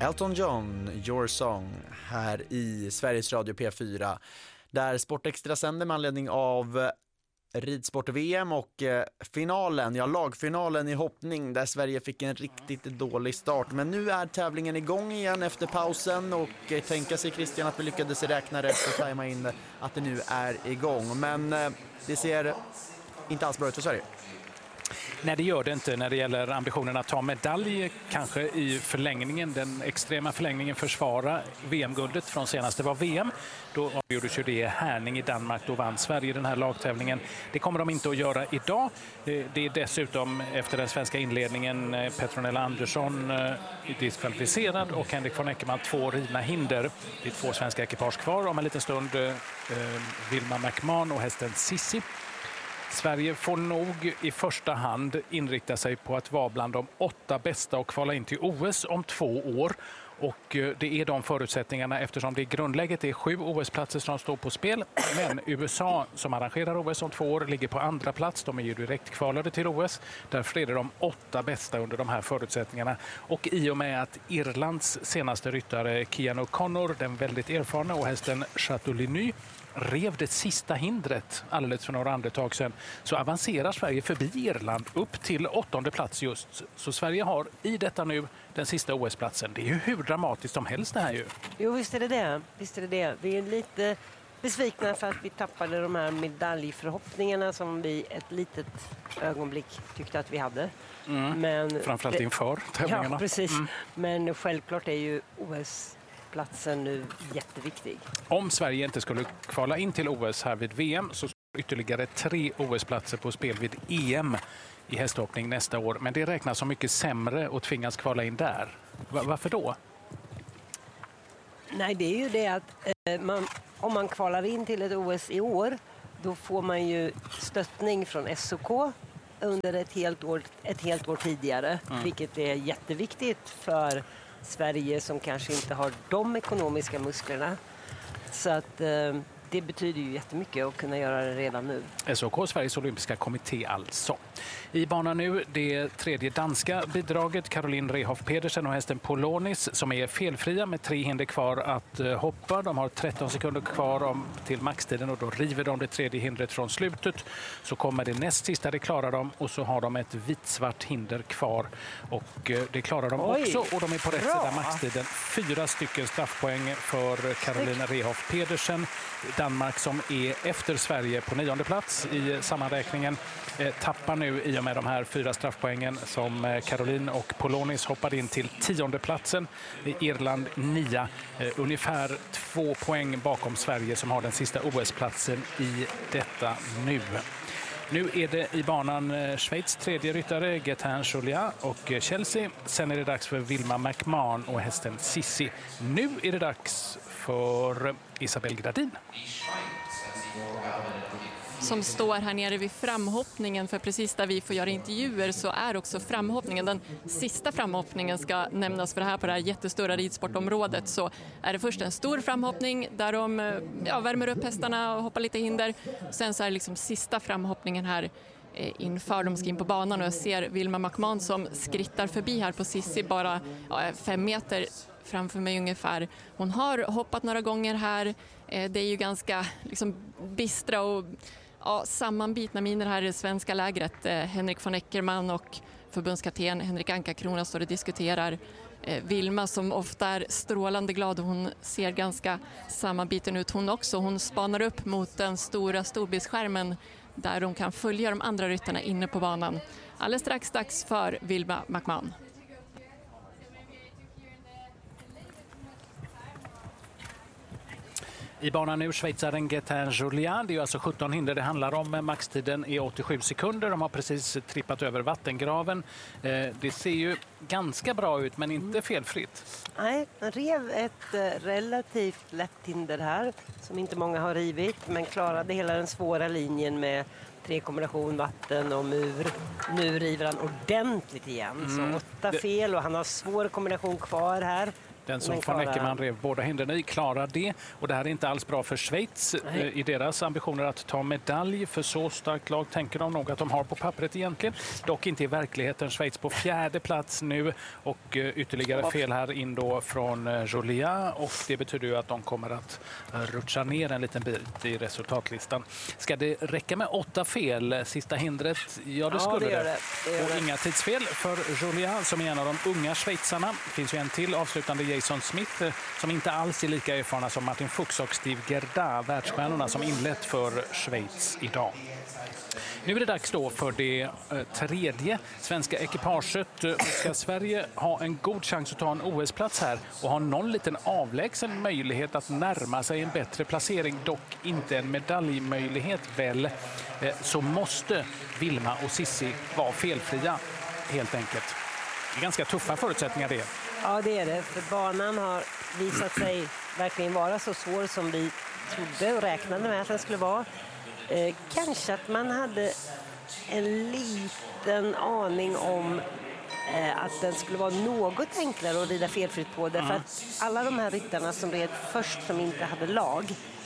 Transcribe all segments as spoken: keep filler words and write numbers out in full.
Elton John, Your Song, här i Sveriges Radio P fyra, där Sportextra sänder med anledning av ridsport-V M och eh, finalen, ja lagfinalen i hoppning där Sverige fick en riktigt dålig start. Men nu är tävlingen igång igen efter pausen och eh, tänka sig Christian att vi lyckades räkna rätt och tajma in att det nu är igång. Men eh, det ser inte alls bra ut för Sverige. Nej, det gör det inte när det gäller ambitionen att ta medalj, kanske i förlängningen, den extrema förlängningen försvara V M-guldet från senaste var V M. Då avgjordes ju det Härning i Danmark, då vann Sverige den här lagtävlingen. Det kommer de inte att göra idag. Det är dessutom efter den svenska inledningen Petronella Andersson diskvalificerad och Henrik von Eckermann två rivna hinder. Det är två svenska ekipage kvar om en liten stund, eh, Wilma McMahon och hästen Sissi. Sverige får nog i första hand inrikta sig på att vara bland de åtta bästa och kvala in till O S om två år. Och det är de förutsättningarna eftersom det grundläget är sju O S-platser som står på spel. Men U S A som arrangerar O S om två år ligger på andra plats. De är ju direkt kvalade till O S. Därför är det de åtta bästa under de här förutsättningarna. Och i och med att Irlands senaste ryttare Cian O'Connor, den väldigt erfarna, och hästen Châteauligny rev det sista hindret alldeles för några andetag sedan, så avancerar Sverige förbi Irland upp till åttonde plats just. Så Sverige har i detta nu den sista O S-platsen. Det är ju hur dramatiskt som helst det här ju. Jo, visst är det det. Visst är det det. Vi är lite besvikna för att vi tappade de här medaljförhoppningarna som vi ett litet ögonblick tyckte att vi hade. Mm. Men framförallt inför tävlingarna. Ja, precis. Mm. Men självklart är ju O S platsen nu jätteviktig. Om Sverige inte skulle kvala in till O S här vid V M så står ytterligare tre O S-platser på spel vid E M i hästhoppning nästa år. Men det räknas som mycket sämre och tvingas kvala in där. Va- varför då? Nej, det är ju det att eh, man, om man kvalar in till ett O S i år, då får man ju stöttning från S O K under ett helt år, ett helt år tidigare. Mm. Vilket är jätteviktigt för Sverige som kanske inte har de ekonomiska musklerna. Så att eh, det betyder ju jättemycket att kunna göra det redan nu. S O K, Sveriges olympiska kommitté alltså. I banan nu det tredje danska bidraget, Caroline Rehoff Pedersen och hästen Polonis som är felfria med tre hinder kvar att uh, hoppa. De har tretton sekunder kvar om, till maxtiden och då river de det tredje hindret från slutet. Så kommer det näst sista, det klarar de, och så har de ett vitsvart hinder kvar och uh, det klarar de Oj, också och de är på rätt bra. Sida maxtiden. Fyra stycken straffpoäng för Caroline Rehoff Pedersen. Danmark som är efter Sverige på nionde plats i sammanräkningen eh, tappar nu i och med de här fyra straffpoängen som eh, Caroline och Polonis hoppade in till tionde platsen. Irland nia, eh, ungefär två poäng bakom Sverige som har den sista O S-platsen i detta nu. Nu är det i banan eh, Schweiz tredje ryttare Gaetan Julia och eh, Chelsea. Sen är det dags för Wilma McMahon och hästen Sissi. Nu är det dags för Isabelle Gradin. Som står här nere vid framhoppningen, för precis där vi får göra intervjuer så är också framhoppningen, den sista framhoppningen ska nämnas för det här på det här jättestora ridsportområdet. Så är det först en stor framhoppning där de ja, värmer upp hästarna och hoppar lite hinder. Sen så är det liksom sista framhoppningen här inför de ska in på banan och jag ser Wilma McMahon som skrittar förbi här på Sissi bara ja, fem meter framför mig ungefär. Hon har hoppat några gånger här. Det är ju ganska liksom bistra och ja, sammanbitna miner här i det svenska lägret. Henrik von Eckermann och förbundskapten Henrik Anka-Krona står och diskuterar. Wilma som ofta är strålande glad, hon ser ganska sammanbiten ut hon också. Hon spanar upp mot den stora storbildsskärmen där de kan följa de andra ryttarna inne på banan. Alldeles strax dags för Wilma McMahon. I banan nu schweizaren Gaetan Julia. Det är alltså sjutton hinder det handlar om. Maxtiden är åttiosju sekunder. De har precis trippat över vattengraven. Det ser ju ganska bra ut men inte felfritt. Nej, rev ett relativt lätt hinder här som inte många har rivit men klarade hela den svåra linjen med tre kombination vatten och mur. Nu river han ordentligt igen. Mm. Så åtta fel och han har svår kombination kvar här. Den som von Eckermann rev båda hindren i klarar det. Och det här är inte alls bra för Schweiz eh, i deras ambitioner att ta medalj. För så starkt lag tänker de nog att de har på pappret egentligen. Dock inte i verkligheten. Schweiz på fjärde plats nu. Och eh, ytterligare fel här in då från eh, Jolia. Och det betyder ju att de kommer att eh, rutscha ner en liten bit i resultatlistan. Ska det räcka med åtta fel? Sista hindret? Ja, det skulle ja, det. det. det, det och det. Inga tidsfel för Jolia som är en av de unga schweizarna. Det finns ju en till avslutande Jason Smith som inte alls är lika erfarna som Martin Fuchs och Steve Gerda, världsstjärnorna som inlett för Schweiz idag. Nu är det dags då för det tredje svenska ekipaget. Ska Sverige ha en god chans att ta en O S-plats här och ha någon liten avlägsen möjlighet att närma sig en bättre placering, dock inte en medaljmöjlighet väl, så måste Vilma och Sissi vara felfria helt enkelt. Det är ganska tuffa förutsättningar det. Ja, det är det. För banan har visat sig verkligen vara så svår som vi trodde och räknade med att den skulle vara. Eh, kanske att man hade en liten aning om eh, att den skulle vara något enklare att rida felfritt på. Därför mm. att alla de här ryttarna som red först som inte hade lag,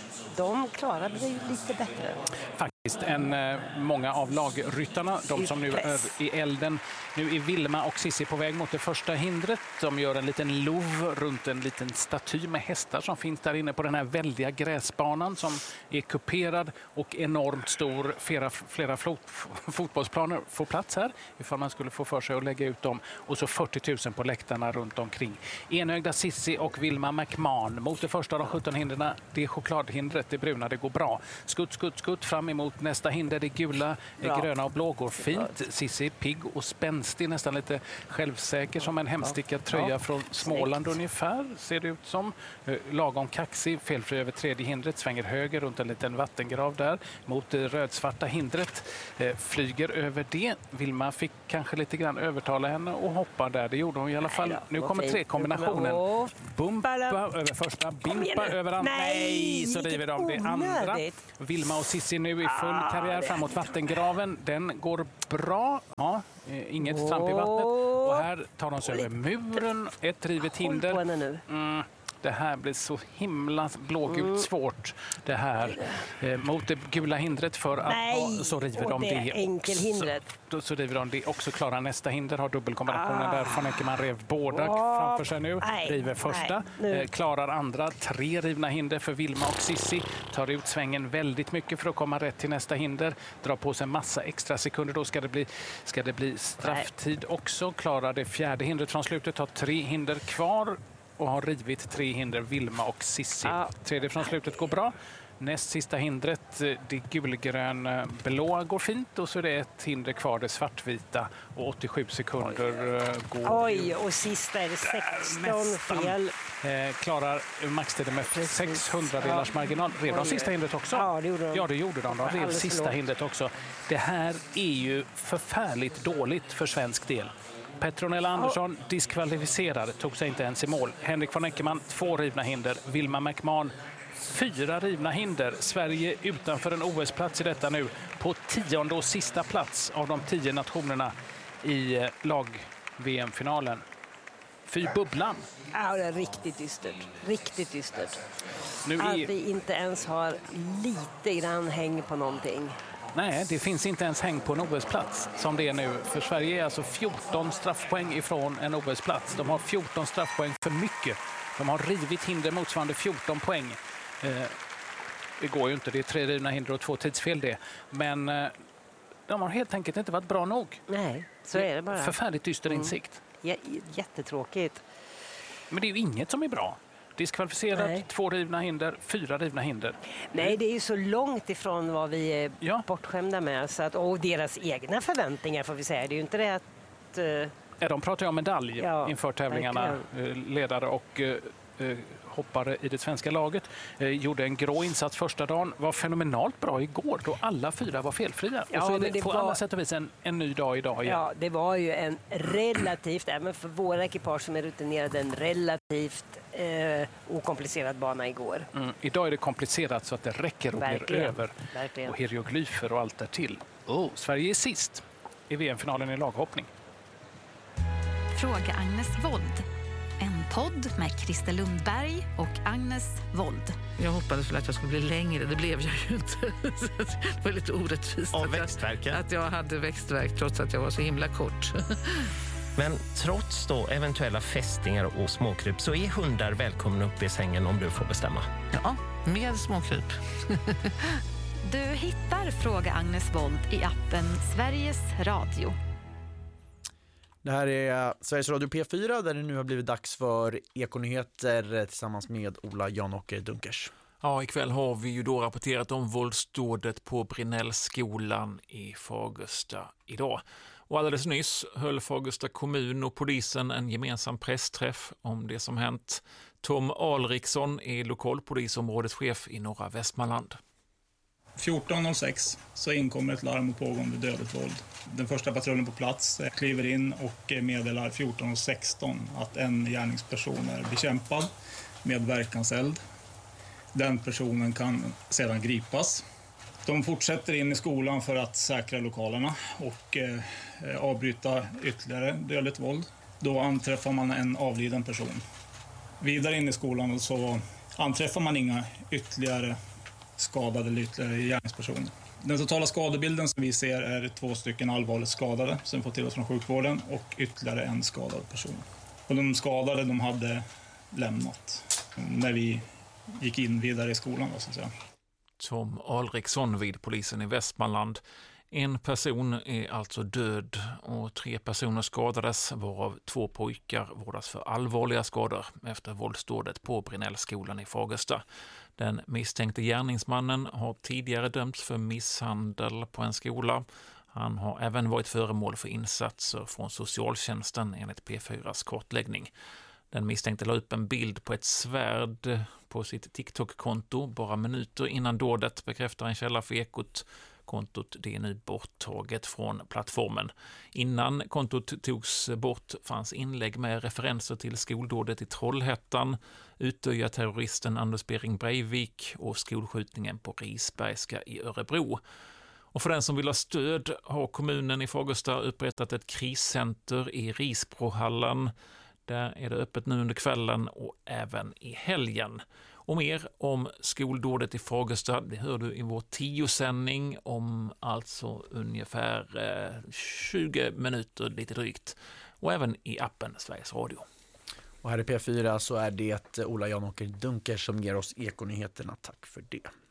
de klarade det ju lite bättre. Faktiskt än eh, många av lagryttarna, de som nu är i elden. Nu är Vilma och Sissi på väg mot det första hindret. De gör en liten lov runt en liten staty med hästar som finns där inne på den här väldiga gräsbanan som är kuperad och enormt stor. Flera, flera flot, fotbollsplaner får plats här ifall man skulle få för sig att lägga ut dem. Och så fyrtio tusen på läktarna runt omkring. Enögda Sissi och Vilma McMahon mot det första av de sjutton hindren. Det är chokladhindret, det bruna, det går bra. Skutt, skutt, skutt fram emot nästa hinder. Det gula, bra. Gröna och blå går fint. Sissi pigg och spänstig, nästan lite självsäker som en hemstickad tröja ja. från Småland ungefär, ser det ut som. Lagom kaxig, felfri över tredje hindret, svänger höger runt en liten vattengrav där mot det rödsvarta hindret. Flyger över det. Vilma fick kanske lite grann övertala henne och hoppa där. Det gjorde hon i alla fall. Nej, nu kommer tre kombinationen. Bumpa över första, bimpa över andra. Nej, så river de det andra. Vilma och Sissi nu i full karriär framåt vattengraven. Den går bra. Ja, inget tramp i vattnet. Och här tar de sig över muren. Ett rivet hinder. Mm. Det här blir så himla blågult mm. svårt. Det här eh, mot det gula hindret för att Nej, så river de det. det Enkelhindret. Så, så river de det också. Klarar nästa hinder, har dubbelkombinationen ah. där. Von Eckermann rev båda oh. framför sig nu. Nej, river första. Eh, klarar andra. Tre rivna hinder för Vilma och Sissi. Tar ut svängen väldigt mycket för att komma rätt till nästa hinder. Drar på sig en massa extra sekunder. Då ska det bli, ska det bli strafftid Nej. också. Klarar det fjärde hindret från slutet. Har tre hinder kvar. Och har rivit tre hinder, Vilma och Sissi. Ah. Tredje från slutet går bra. Näst sista hindret, det gulgrön blå går fint. Och så är det ett hinder kvar, det svartvita. Och åttiosju sekunder Oj. går. Oj, och sista är det sexton fel. Eh, klarar maxtiden med sex hundradelars marginal. Rev de sista hindret också? Ja, det gjorde de. Ja, det gjorde de. De rev sista hindret också. Det här är ju förfärligt dåligt för svensk del. Petronella Andersson diskvalificerad, tog sig inte ens i mål. Henrik von Eckermann, två rivna hinder. Vilma McMahon, fyra rivna hinder. Sverige utanför en O S-plats i detta nu. På tionde och sista plats av de tio nationerna i lag-V M-finalen. Fy bubblan. Ja, det är riktigt dystert. Riktigt dystert. Nu är... Att är... vi inte ens har lite grann häng på någonting. Nej, det finns inte ens häng på en O S-plats som det är nu. För Sverige är alltså fjorton straffpoäng ifrån en O S-plats. De har fjorton straffpoäng för mycket. De har rivit hinder motsvarande fjorton poäng. Eh, det går ju inte, det är tre rivna hinder och två tidsfel det. Men eh, de har helt enkelt inte varit bra nog. Nej, så är det bara. Förfärligt dyster mm. insikt. J- jättetråkigt. Men det är ju inget som är bra. Diskvalificerat, Nej. två rivna hinder, fyra rivna hinder. Nej, det är ju så långt ifrån vad vi är ja. bortskämda med. Så att, och deras egna förväntningar får vi säga. Det är ju inte det att... Uh... Ja, de pratar ju om medalj ja, inför tävlingarna. Verkligen. Ledare och uh, hoppare i det svenska laget. Uh, gjorde en grå insats första dagen. Var fenomenalt bra igår då alla fyra var felfria. Ja, och så är det, det på var... alla sätt och vis en, en ny dag idag igen. Ja, det var ju en relativt, även för våra ekipage som är rutinerade, en relativt eh, okomplicerad bana igår. Mm, idag är det komplicerat så att det räcker och blir över. Verkligen. Och hieroglyfer och allt där till. Oh, Sverige är sist i V M-finalen i laghoppning. Fråga Agnes Wold. En podd med Christer Lundberg och Agnes Wold. Jag hoppades väl att jag skulle bli längre, det blev jag ju inte. Det var lite orättvist. Av växtverken? Att jag hade växtverk trots att jag var så himla kort. Men trots då eventuella fästingar och småkryp så är hundar välkomna upp i sängen om du får bestämma. Ja, med småkryp. Du hittar Fråga Agnes Wold i appen Sveriges Radio. Det här är Sveriges Radio P fyra där det nu har blivit dags för Ekonyheter tillsammans med Ola Jan-Åke Dunkers. Ja, ikväll har vi ju då rapporterat om våldsdådet på Brinellskolan i Fagersta idag. Och alldeles nyss höll Fagersta kommun och polisen en gemensam pressträff om det som hänt. Tom Alriksson är lokalpolisområdeschef i norra Västmanland. fjorton noll sex så inkommer ett larm om pågående dödligt våld. Den första patrullen på plats kliver in och meddelar fjorton sexton att en gärningsperson är bekämpad med verkanseld. Den personen kan sedan gripas. De fortsätter in i skolan för att säkra lokalerna och eh, avbryta ytterligare dödligt våld. Då anträffar man en avliden person. Vidare in i skolan så anträffar man inga ytterligare skadade eller ytterligare gärningspersoner. Den totala skadebilden som vi ser är två stycken allvarligt skadade som får till oss från sjukvården och ytterligare en skadad person. Och de skadade de hade lämnat när vi gick in vidare i skolan då, så att säga. Tom Alriksson vid polisen i Västmanland. En person är alltså död och tre personer skadades, varav två pojkar vårdas för allvarliga skador efter våldsdådet på Brinellskolan i Fagersta. Den misstänkte gärningsmannen har tidigare dömts för misshandel på en skola. Han har även varit föremål för insatser från socialtjänsten enligt P fyras kartläggning. Den misstänkte la upp en bild på ett svärd på sitt TikTok-konto bara minuter innan dådet, bekräftar en källa för Ekot. Kontot det är nu borttaget från plattformen. Innan kontot togs bort fanns inlägg med referenser till skoldådet i Trollhättan, Utöja-terroristen Anders Behring Breivik och skolskjutningen på Risbergska i Örebro. Och för den som vill ha stöd har kommunen i Fagersta upprättat ett kriscenter i Risbrohallen. Där är det öppet nu under kvällen och även i helgen. Och mer om skoldådet i Fagersta, det hör du i vår tio-sändning om alltså ungefär tjugo minuter lite drygt. Och även i appen Sveriges Radio. Och här i P fyra så är det Ola Jan-Åke Dunkers som ger oss Ekonyheterna. Tack för det.